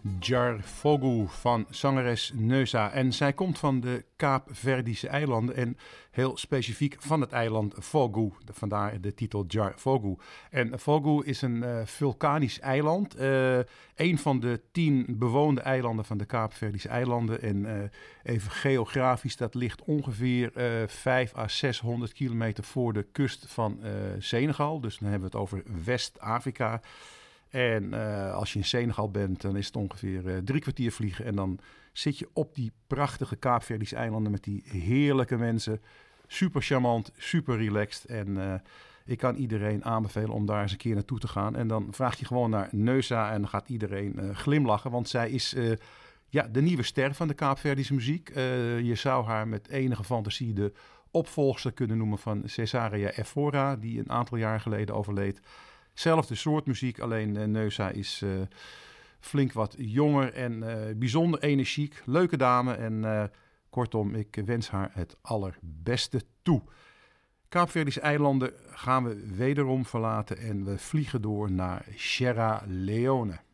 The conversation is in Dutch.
Jar Fogu van zangeres Neusa. En zij komt van de Kaapverdische eilanden en heel specifiek van het eiland Fogu. Vandaar de titel Jar Fogu. En Fogu is een vulkanisch eiland. Een van de 10 bewoonde eilanden van de Kaapverdische eilanden. En even geografisch, dat ligt ongeveer 500 à 600 kilometer voor de kust van Senegal. Dus dan hebben we het over West-Afrika. En als je in Senegal bent, dan is het ongeveer 3 kwartier vliegen. En dan zit je op die prachtige Kaapverdische eilanden met die heerlijke mensen. Super charmant, super relaxed. En ik kan iedereen aanbevelen om daar eens een keer naartoe te gaan. En dan vraag je gewoon naar Neusa en dan gaat iedereen glimlachen. Want zij is de nieuwe ster van de Kaapverdische muziek. Je zou haar met enige fantasie de opvolgster kunnen noemen van Cesaria Evora, die een aantal jaar geleden overleed. Zelfde soort muziek, alleen Neusa is flink wat jonger en bijzonder energiek. Leuke dame en kortom, ik wens haar het allerbeste toe. Kaapverdische eilanden gaan we wederom verlaten en we vliegen door naar Sierra Leone.